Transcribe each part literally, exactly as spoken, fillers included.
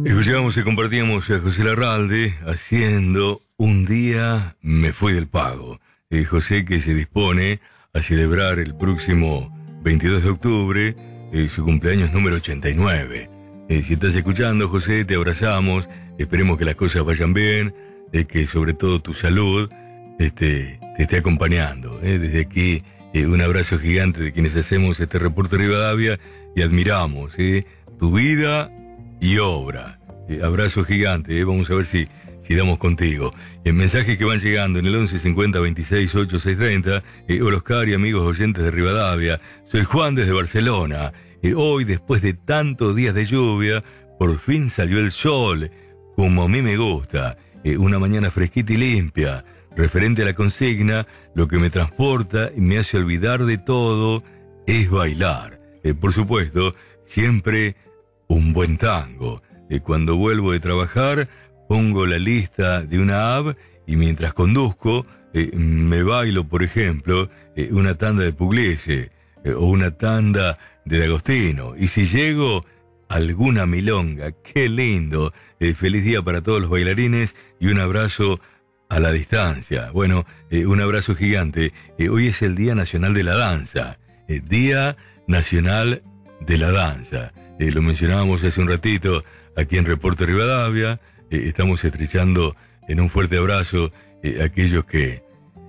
Escuchábamos y compartíamos a José Larralde haciendo Un día me fui del pago. Eh, José, que se dispone a celebrar el próximo veintidós de octubre eh, su cumpleaños número ochenta y nueve. Eh, si estás escuchando, José, te abrazamos. Esperemos que las cosas vayan bien, eh, que sobre todo tu salud este, te esté acompañando. Eh. Desde aquí, eh, un abrazo gigante de quienes hacemos este reporte de Rivadavia y admiramos eh, tu vida y obra. Eh, abrazo gigante, eh. Vamos a ver si, si damos contigo. En mensajes que van llegando en el once cincuenta veintiséis ocho seis treinta. Eh, hola Oscar y amigos oyentes de Rivadavia. Soy Juan desde Barcelona. Eh, hoy, después de tantos días de lluvia, por fin salió el sol, como a mí me gusta. Eh, una mañana fresquita y limpia. Referente a la consigna, lo que me transporta y me hace olvidar de todo es bailar. Eh, por supuesto, siempre un buen tango. Eh, cuando vuelvo de trabajar, pongo la lista de una app y mientras conduzco, eh, me bailo, por ejemplo, eh, una tanda de Pugliese eh, o una tanda de D'Agostino. Y si llego, alguna milonga. ¡Qué lindo! Eh, feliz día para todos los bailarines y un abrazo a la distancia. Bueno, eh, un abrazo gigante. Eh, hoy es el Día Nacional de la Danza. Eh, Día Nacional de la Danza. Eh, lo mencionábamos hace un ratito aquí en Reporte Rivadavia. Eh, estamos estrechando en un fuerte abrazo eh, a aquellos que,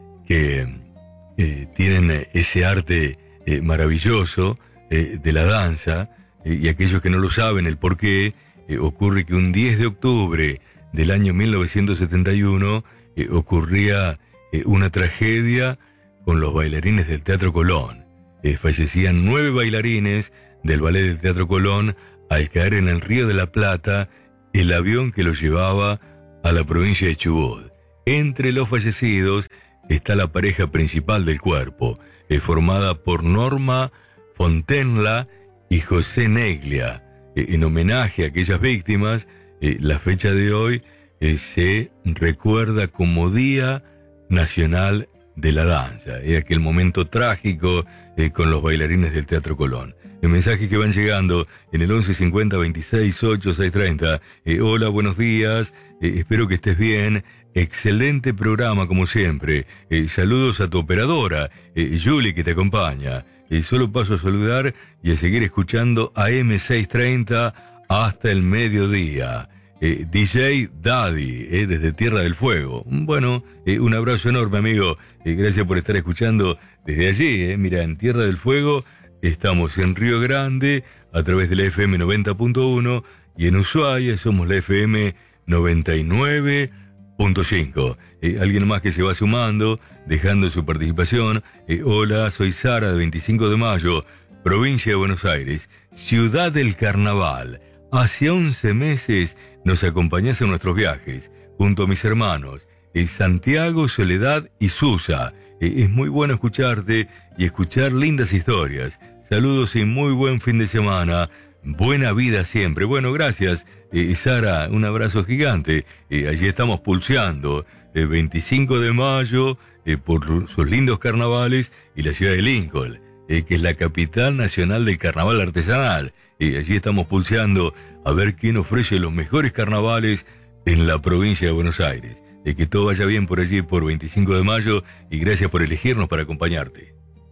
que eh, tienen ese arte eh, maravilloso eh, de la danza eh, y aquellos que no lo saben el por qué. Eh, ocurre que un diez de octubre del año mil novecientos setenta y uno eh, ocurría eh, una tragedia con los bailarines del Teatro Colón. Eh, fallecían nueve bailarines del ballet del Teatro Colón al caer en el Río de la Plata el avión que los llevaba a la provincia de Chubut. Entre los fallecidos está la pareja principal del cuerpo, eh, formada por Norma Fontenla y José Neglia. Eh, en homenaje a aquellas víctimas, eh, la fecha de hoy eh, se recuerda como Día Nacional de la Danza. Es eh, aquel momento trágico eh, con los bailarines del Teatro Colón. El mensaje que van llegando en el once cincuenta veintiséis ocho seis treinta. Eh, hola, buenos días. Eh, espero que estés bien. Excelente programa, como siempre. Eh, saludos a tu operadora, eh, Julie, que te acompaña. Eh, solo paso a saludar y a seguir escuchando A M seiscientos treinta hasta el mediodía. Eh, D J Daddy, eh, desde Tierra del Fuego. Bueno, eh, un abrazo enorme, amigo. Eh, gracias por estar escuchando desde allí. Eh. Mira, en Tierra del Fuego estamos en Río Grande a través de la F M noventa punto uno y en Ushuaia somos la F M noventa y nueve punto cinco. Eh, alguien más que se va sumando, dejando su participación. Eh, hola, soy Sara, de veinticinco de mayo, provincia de Buenos Aires, ciudad del carnaval. Hace once meses nos acompañás en nuestros viajes, junto a mis hermanos, eh, Santiago, Soledad y Susa. Eh, es muy bueno escucharte y escuchar lindas historias. Saludos y muy buen fin de semana. Buena vida siempre. Bueno, gracias, eh, Sara. Un abrazo gigante. Eh, allí estamos pulseando. El eh, veinticinco de mayo eh, por sus lindos carnavales y la ciudad de Lincoln, eh, que es la capital nacional del carnaval artesanal. Y eh, allí estamos pulseando a ver quién ofrece los mejores carnavales en la provincia de Buenos Aires. Eh, que todo vaya bien por allí por veinticinco de mayo y gracias por elegirnos para acompañarte.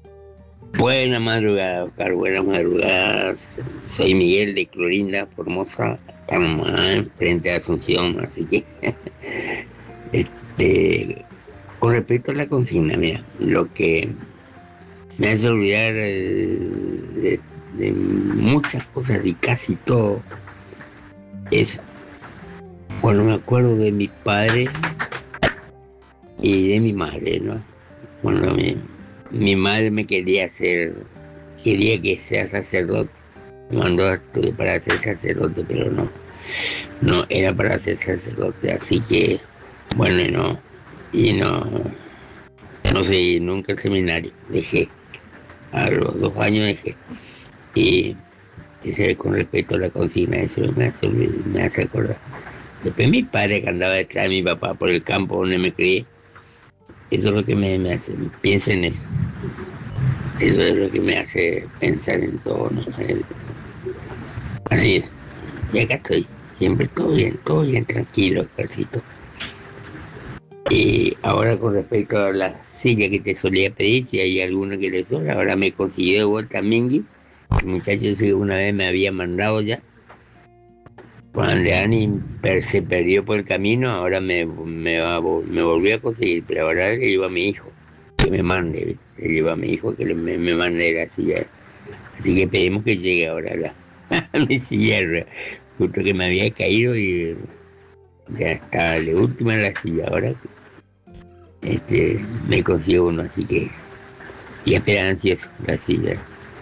Buena madrugada, Oscar, buena madrugada. Soy Miguel de Clorinda, Formosa, Panamá, frente a Asunción, así que este, con respecto a la consigna, mira, lo que me hace olvidar eh, de, de muchas cosas y casi todo es cuando me acuerdo de mi padre y de mi madre, ¿no? Cuando me Mi madre me quería hacer, quería que sea sacerdote. Me mandó a estudiar para ser sacerdote, pero no, no era para ser sacerdote. Así que, bueno, y no, y no, no seguí nunca el seminario. Dejé, a los dos años dejé. Y ese, con respecto a la consigna, eso me hace, me hace acordar. Después mi padre que andaba detrás de mi papá por el campo donde me crié. Eso es lo que me, me hace, pienso en eso. Eso es lo que me hace pensar en todo, ¿no? El... Así es. Y acá estoy. Siempre todo bien, todo bien, tranquilo, Oscarcito. Y ahora con respecto a la silla que te solía pedir, si hay alguno que le sobra, ahora me consiguió de vuelta Mingy, el muchacho ese que una vez me había mandado ya. Juan Leani per- se perdió por el camino, ahora me, me, va a vol- me volvió a conseguir, pero ahora le llevo a mi hijo, que me mande, ¿viste? Le llevo a mi hijo que le- me, me mande la silla. Así que pedimos que llegue ahora la, mi silla, justo que me había caído y ya estaba de última en la silla, ahora este, me consigo uno, así que, y esperan ansioso la silla.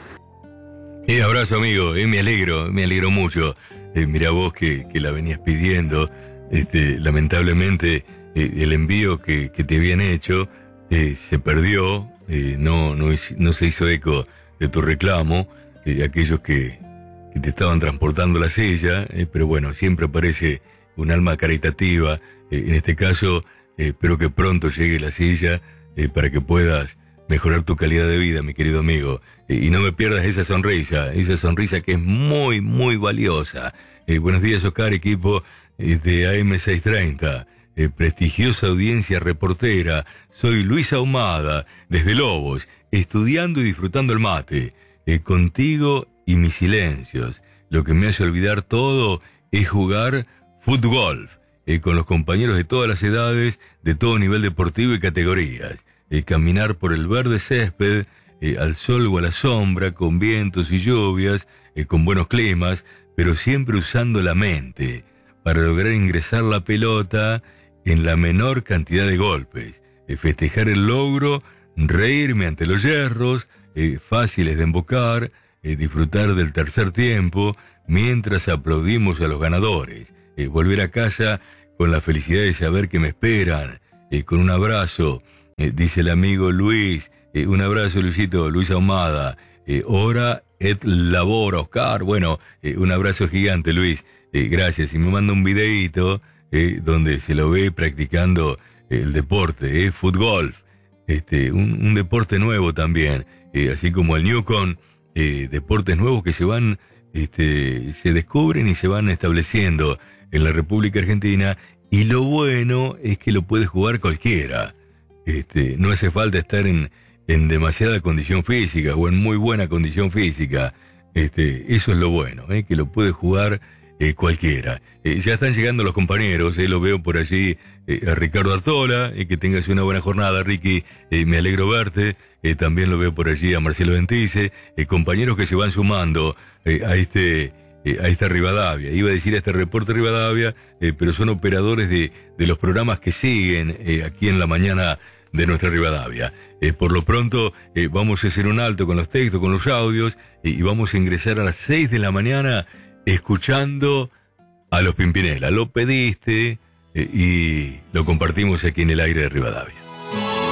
Eh, abrazo amigo, eh, me alegro, me alegro mucho. Eh, mira vos que, que la venías pidiendo, este, lamentablemente eh, el envío que, que te habían hecho eh, se perdió, eh, no, no, no se hizo eco de tu reclamo, eh, aquellos que, que te estaban transportando la silla, eh, pero bueno, siempre aparece un alma caritativa, eh, en este caso eh, espero que pronto llegue la silla eh, para que puedas mejorar tu calidad de vida, mi querido amigo. Eh, y no me pierdas esa sonrisa, esa sonrisa que es muy, muy valiosa. Eh, buenos días, Oscar, equipo eh, de A M seiscientos treinta. Eh, prestigiosa audiencia reportera. Soy Luis Ahumada, desde Lobos, estudiando y disfrutando el mate. Eh, contigo y mis silencios. Lo que me hace olvidar todo es jugar fútbol. Eh, con los compañeros de todas las edades, de todo nivel deportivo y categorías. Eh, caminar por el verde césped, eh, al sol o a la sombra, con vientos y lluvias, eh, con buenos climas, pero siempre usando la mente para lograr ingresar la pelota en la menor cantidad de golpes, eh, festejar el logro, reírme ante los yerros, eh, fáciles de embocar, eh, disfrutar del tercer tiempo, mientras aplaudimos a los ganadores, eh, volver a casa con la felicidad de saber que me esperan, eh, con un abrazo. Eh, dice el amigo Luis, eh, un abrazo Luisito, Luis Ahumada, eh, ora et labora, Oscar, bueno, eh, un abrazo gigante Luis, eh, gracias, y me manda un videíto eh, donde se lo ve practicando eh, el deporte, eh, fútbol, este, un, un deporte nuevo también, eh, así como el Newcon, eh, deportes nuevos que se van, este, se descubren y se van estableciendo en la República Argentina, y lo bueno es que lo puede jugar cualquiera. Este, no hace falta estar en, en demasiada condición física o en muy buena condición física. Este, eso es lo bueno, ¿eh? Que lo puede jugar eh, cualquiera. Eh, ya están llegando los compañeros, eh, lo veo por allí eh, a Ricardo Artola, eh, que tengas una buena jornada, Ricky, eh, me alegro verte. Eh, también lo veo por allí a Marcelo Ventice, eh, compañeros que se van sumando eh, a este... Eh, a esta Rivadavia, iba a decir a este reporte Rivadavia, eh, pero son operadores de, de los programas que siguen eh, aquí en la mañana de nuestra Rivadavia. Eh, por lo pronto eh, vamos a hacer un alto con los textos, con los audios, eh, y vamos a ingresar a las seis de la mañana escuchando a los Pimpinela. Lo pediste eh, y lo compartimos aquí en el aire de Rivadavia.